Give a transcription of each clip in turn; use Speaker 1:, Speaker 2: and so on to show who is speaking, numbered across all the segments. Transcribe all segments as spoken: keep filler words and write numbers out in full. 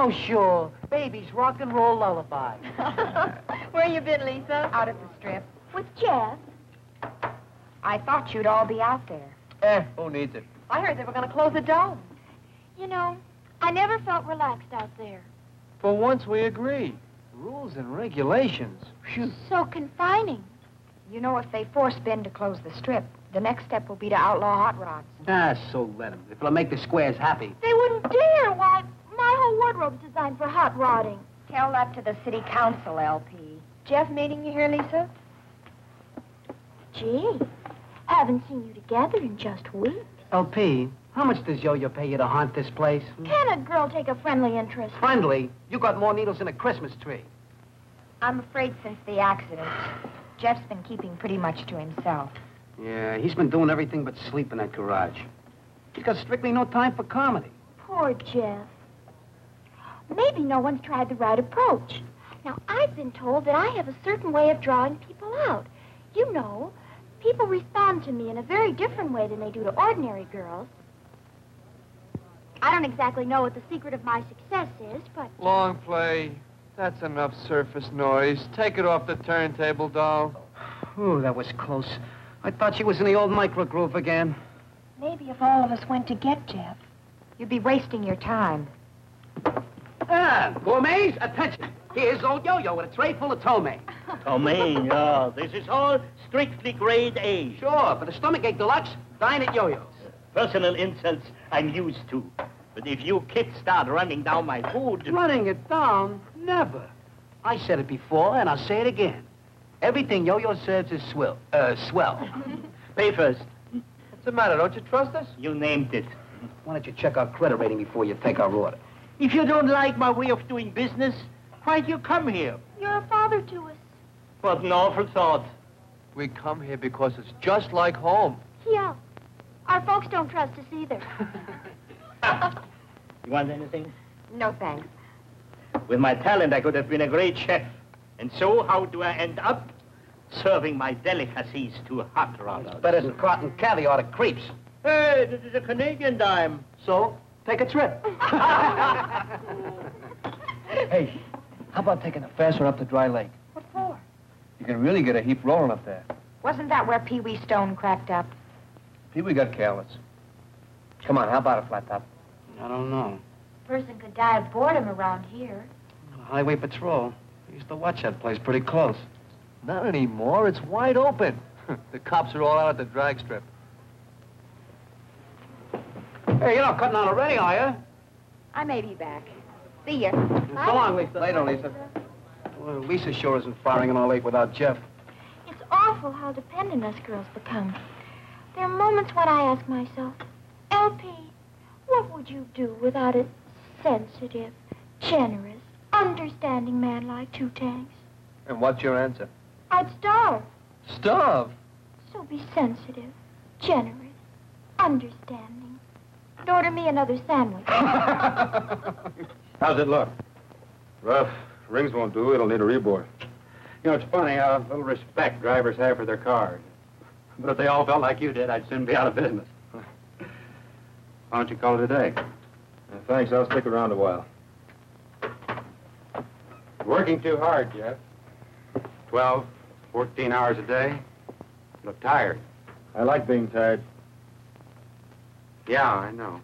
Speaker 1: Oh, sure. Baby's rock and roll lullaby.
Speaker 2: Where you been, Lisa?
Speaker 3: Out at the Strip.
Speaker 2: With Jeff.
Speaker 3: I thought you'd all be out there.
Speaker 1: Eh, who needs it?
Speaker 2: I heard they were going to close the dome. You know, I never felt relaxed out there.
Speaker 1: For once we agree. Rules and regulations. Phew.
Speaker 2: So confining.
Speaker 3: You know, if they force Ben to close the Strip, the next step will be to outlaw hot rods.
Speaker 1: Ah, so let them. If it'll make the squares happy.
Speaker 2: They wouldn't dare. Why, my whole wardrobe's designed for hot rodding.
Speaker 3: Tell that to the city council, L P. Jeff meeting you here, Lisa?
Speaker 2: Gee, haven't seen you together in just weeks.
Speaker 1: L P, how much does Yo-Yo pay you to haunt this place?
Speaker 2: Can a girl take a friendly interest?
Speaker 1: Friendly? You got more needles than a Christmas tree.
Speaker 3: I'm afraid since the accident, Jeff's been keeping pretty much to himself.
Speaker 1: Yeah, he's been doing everything but sleep in that garage. He's got strictly no time for comedy.
Speaker 2: Poor Jeff. Maybe no one's tried the right approach. Now, I've been told that I have a certain way of drawing people out. You know, people respond to me in a very different way than they do to ordinary girls. I don't exactly know what the secret of my success is, but...
Speaker 4: Long play. That's enough surface noise. Take it off the turntable, doll.
Speaker 1: Ooh, that was close. I thought she was in the old microgroove again.
Speaker 3: Maybe if all of us went to get Jeff, you'd be wasting your time.
Speaker 1: Ah, gourmets, attention. Here's old Yo-Yo with a tray full of ptomaine.
Speaker 5: Ptomaine, yeah. This is all strictly grade A.
Speaker 1: Sure, for the stomachache deluxe, dine at Yo-Yo's.
Speaker 5: Personal insults I'm used to. But if you kids start running down my food...
Speaker 1: Running it down? Never. I said it before, and I'll say it again. Everything Yo-Yo serves is swell. Uh, swell.
Speaker 5: Pay first.
Speaker 4: What's the matter? Don't you trust us?
Speaker 5: You named it.
Speaker 1: Why don't you check our credit rating before you take our order?
Speaker 5: If you don't like my way of doing business, why'd you come here?
Speaker 2: You're a father to us.
Speaker 5: What an awful thought.
Speaker 4: We come here because it's just like home.
Speaker 2: Yeah. Our folks don't trust us either.
Speaker 5: You want anything?
Speaker 3: No, thanks.
Speaker 5: With my talent, I could have been a great chef. And so, how do I end up? Serving my delicacies to hot rodders.
Speaker 1: Better than cotton caviar to creeps.
Speaker 5: Hey, this is a Canadian dime.
Speaker 1: So, take a trip. Hey, how about taking a fast one up to Dry Lake?
Speaker 3: What for?
Speaker 1: You can really get a heap rolling up there.
Speaker 3: Wasn't that where Pee Wee Stone cracked up?
Speaker 1: Pee-wee got careless. Come on, how about a flat top? I don't know.
Speaker 2: Person could die of boredom around here.
Speaker 1: Highway Patrol. I used to watch that place pretty close.
Speaker 4: Not anymore. It's wide open. The cops are all out at the drag strip.
Speaker 1: Hey, you're not cutting out already, are you?
Speaker 3: I may be back. See ya.
Speaker 1: So long, Lisa. Later, Lisa. Well, Lisa sure isn't firing in all eight without Jeff.
Speaker 2: It's awful how dependent us girls become. There are moments when I ask myself, L P, what would you do without a sensitive, generous, understanding man like Two Tanks?
Speaker 4: And what's your answer?
Speaker 2: I'd starve.
Speaker 4: Starve?
Speaker 2: So be sensitive, generous, understanding. And order me another sandwich.
Speaker 6: How's it look? Rough. Rings won't do. It'll need a reboard. You know, it's funny how little respect drivers have for their cars. But if they all felt like you did, I'd soon be out of business. Why don't you call it a day? Uh, thanks. I'll stick around a while. Working too hard, Jeff. Twelve, fourteen hours a day. Look tired. I like being tired. Yeah, I know.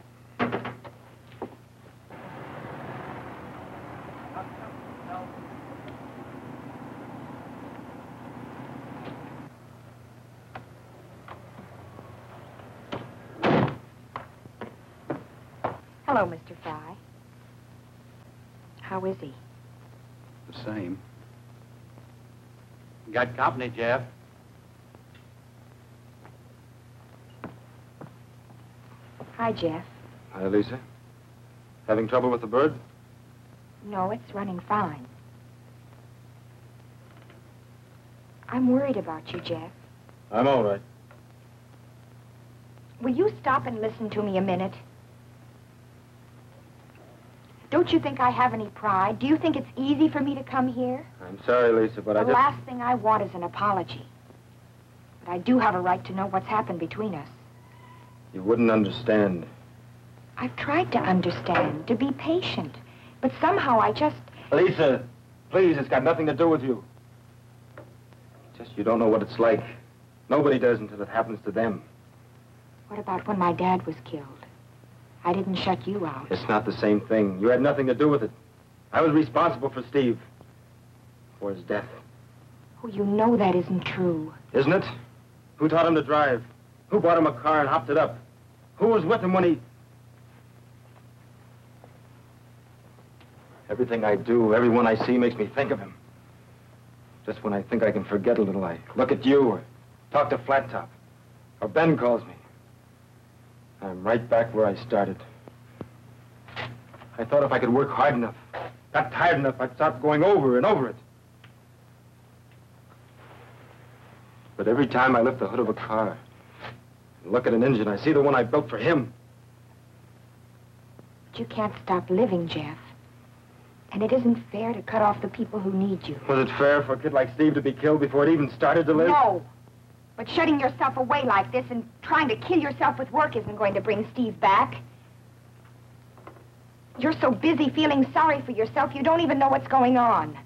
Speaker 3: Hello, Mister Fry. How is he?
Speaker 6: The same. Got company, Jeff.
Speaker 3: Hi, Jeff.
Speaker 6: Hi, Lisa. Having trouble with the bird?
Speaker 3: No, it's running fine. I'm worried about you, Jeff.
Speaker 6: I'm all right.
Speaker 3: Will you stop and listen to me a minute? Don't you think I have any pride? Do you think it's easy for me to come here?
Speaker 6: I'm sorry, Lisa, but
Speaker 3: the
Speaker 6: I just...
Speaker 3: last thing I want is an apology. But I do have a right to know what's happened between us.
Speaker 6: You wouldn't understand.
Speaker 3: I've tried to understand, to be patient. But somehow I just...
Speaker 6: Lisa, please, it's got nothing to do with you. Just you don't know what it's like. Nobody does until it happens to them.
Speaker 3: What about when my dad was killed? I didn't shut you out.
Speaker 6: It's not the same thing. You had nothing to do with it. I was responsible for Steve. For his death.
Speaker 3: Oh, you know that isn't true.
Speaker 6: Isn't it? Who taught him to drive? Who bought him a car and hopped it up? Who was with him when he... Everything I do, everyone I see makes me think of him. Just when I think I can forget a little, I look at you or talk to Flat Top. Or Ben calls me. I'm right back where I started. I thought if I could work hard enough, got tired enough, I'd stop going over and over it. But every time I lift the hood of a car and look at an engine, I see the one I built for him.
Speaker 3: But you can't stop living, Jeff. And it isn't fair to cut off the people who need you.
Speaker 6: Was it fair for a kid like Steve to be killed before it even started to live?
Speaker 3: No. But shutting yourself away like this and trying to kill yourself with work isn't going to bring Steve back. You're so busy feeling sorry for yourself, you don't even know what's going on.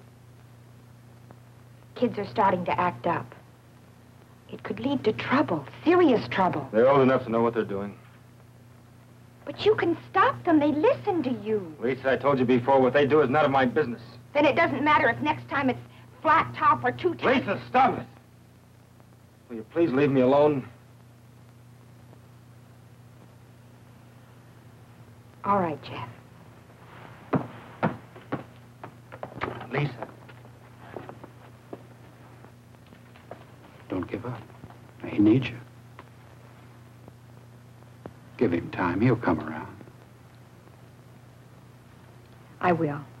Speaker 3: Kids are starting to act up. It could lead to trouble, serious trouble.
Speaker 6: They're old enough to know what they're doing.
Speaker 3: But you can stop them. They listen to you.
Speaker 6: Lisa, I told you before, what they do is none of my business.
Speaker 3: Then it doesn't matter if next time it's flat top or two tight.
Speaker 6: Lisa, stop it! Will you please leave me alone?
Speaker 3: All right, Jeff.
Speaker 1: Lisa.
Speaker 7: Don't give up. He needs you. Give him time. He'll come around.
Speaker 3: I will.